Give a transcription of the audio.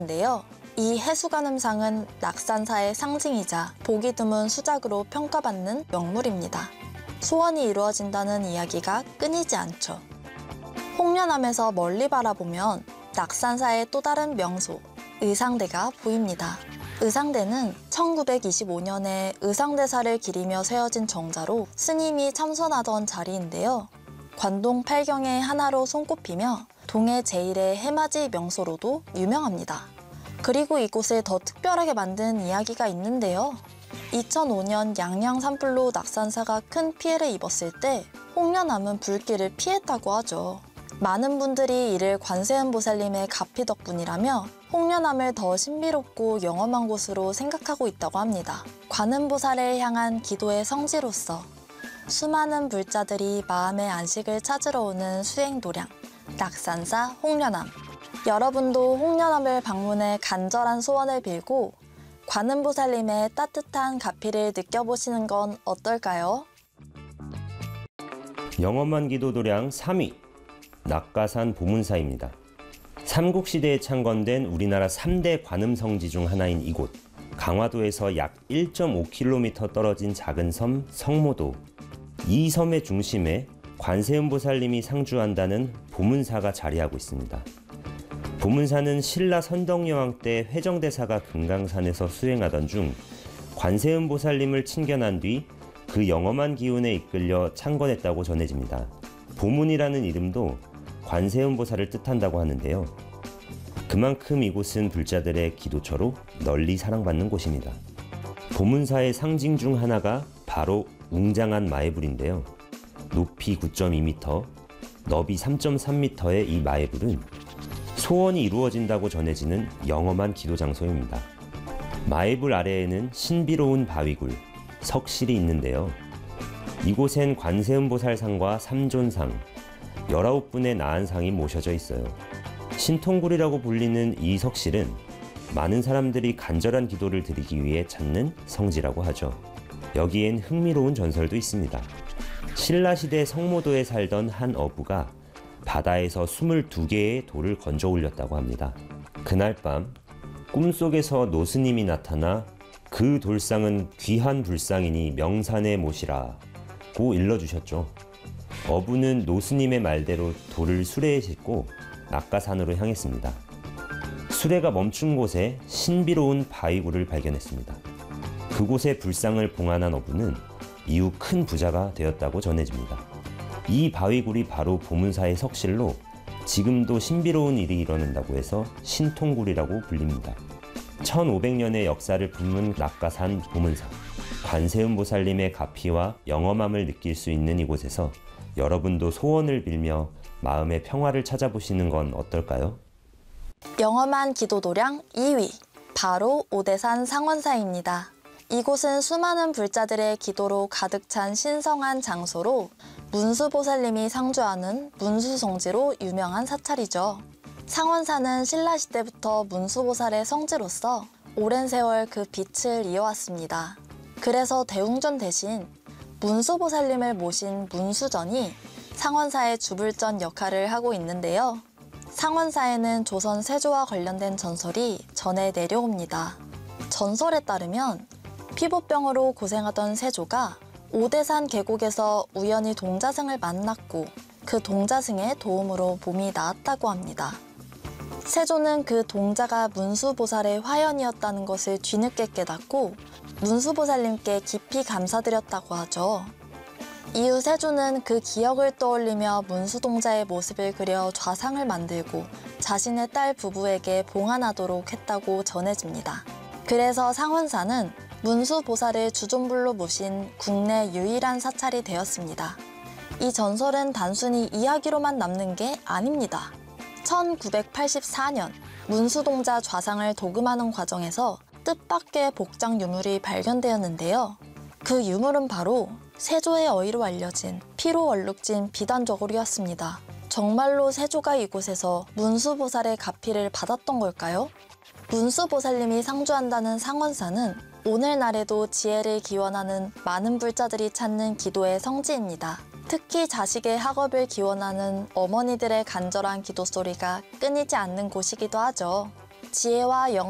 인데요. 이 해수관음상은 낙산사의 상징이자 보기 드문 수작으로 평가받는 명물입니다. 소원이 이루어진다는 이야기가 끊이지 않죠. 홍련암에서 멀리 바라보면 낙산사의 또 다른 명소, 의상대가 보입니다. 의상대는 1925년에 의상대사를 기리며 세워진 정자로 스님이 참선하던 자리인데요. 관동 8경의 하나로 손꼽히며 동해 제1의 해맞이 명소로도 유명합니다. 그리고 이곳을 더 특별하게 만든 이야기가 있는데요. 2005년 양양 산불로 낙산사가 큰 피해를 입었을 때 홍련암은 불길을 피했다고 하죠. 많은 분들이 이를 관세음보살님의 가피 덕분이라며 홍련암을 더 신비롭고 영험한 곳으로 생각하고 있다고 합니다. 관음보살을 향한 기도의 성지로서 수많은 불자들이 마음의 안식을 찾으러 오는 수행도량, 낙산사 홍련암. 여러분도 홍련암을 방문해 간절한 소원을 빌고 관음보살님의 따뜻한 가피를 느껴보시는 건 어떨까요? 영험한 기도 도량 3위, 낙가산 보문사입니다. 삼국시대에 창건된 우리나라 3대 관음성지 중 하나인 이곳. 강화도에서 약 1.5km 떨어진 작은 섬 성모도. 이 섬의 중심에 관세음보살님이 상주한다는 보문사가 자리하고 있습니다. 보문사는 신라 선덕여왕 때 회정대사가 금강산에서 수행하던 중 관세음보살님을 친견한 뒤 그 영험한 기운에 이끌려 창건했다고 전해집니다. 보문이라는 이름도 관세음보살을 뜻한다고 하는데요. 그만큼 이곳은 불자들의 기도처로 널리 사랑받는 곳입니다. 보문사의 상징 중 하나가 바로 웅장한 마애불인데요. 높이 9.2m, 너비 3.3m의 이 마애불은 소원이 이루어진다고 전해지는 영험한 기도 장소입니다. 마애불 아래에는 신비로운 바위굴, 석실이 있는데요. 이곳엔 관세음보살상과 삼존상, 19분의 나한상이 모셔져 있어요. 신통굴이라고 불리는 이 석실은 많은 사람들이 간절한 기도를 드리기 위해 찾는 성지라고 하죠. 여기엔 흥미로운 전설도 있습니다. 신라시대 성모도에 살던 한 어부가 바다에서 22개의 돌을 건져 올렸다고 합니다. 그날 밤 꿈속에서 노스님이 나타나 그 돌상은 귀한 불상이니 명산에 모시라고 일러주셨죠. 어부는 노스님의 말대로 돌을 수레에 싣고 낙가산으로 향했습니다. 수레가 멈춘 곳에 신비로운 바위굴을 발견했습니다. 그곳에 불상을 봉안한 어부는 이후 큰 부자가 되었다고 전해집니다. 이 바위굴이 바로 보문사의 석실로 지금도 신비로운 일이 일어난다고 해서 신통굴이라고 불립니다. 1500년의 역사를 품은 낙가산 보문사. 관세음보살님의 가피와 영험함을 느낄 수 있는 이곳에서 여러분도 소원을 빌며 마음의 평화를 찾아보시는 건 어떨까요? 영험한 기도 도량 2위, 바로 오대산 상원사입니다. 이곳은 수많은 불자들의 기도로 가득 찬 신성한 장소로 문수보살님이 상주하는 문수성지로 유명한 사찰이죠. 상원사는 신라시대부터 문수보살의 성지로서 오랜 세월 그 빛을 이어왔습니다. 그래서 대웅전 대신 문수보살님을 모신 문수전이 상원사의 주불전 역할을 하고 있는데요. 상원사에는 조선 세조와 관련된 전설이 전해 내려옵니다. 전설에 따르면 피부병으로 고생하던 세조가 오대산 계곡에서 우연히 동자승을 만났고 그 동자승의 도움으로 몸이 나았다고 합니다. 세조는 그 동자가 문수보살의 화연이었다는 것을 뒤늦게 깨닫고 문수보살님께 깊이 감사드렸다고 하죠. 이후 세조는 그 기억을 떠올리며 문수동자의 모습을 그려 좌상을 만들고 자신의 딸 부부에게 봉안하도록 했다고 전해집니다. 그래서 상원사는 문수보살을 주존불로 모신 국내 유일한 사찰이 되었습니다. 이 전설은 단순히 이야기로만 남는 게 아닙니다. 1984년 문수동자 좌상을 도금하는 과정에서 뜻밖의 복장 유물이 발견되었는데요. 그 유물은 바로 세조의 어이로 알려진 피로 얼룩진 비단저고리였습니다. 정말로 세조가 이곳에서 문수보살의 가피를 받았던 걸까요? 문수보살님이 상주한다는 상원사는 오늘날에도 지혜를 기원하는 많은 불자들이 찾는 기도의 성지입니다. 특히 자식의 학업을 기원하는 어머니들의 간절한 기도 소리가 끊이지 않는 곳이기도 하죠. 지혜와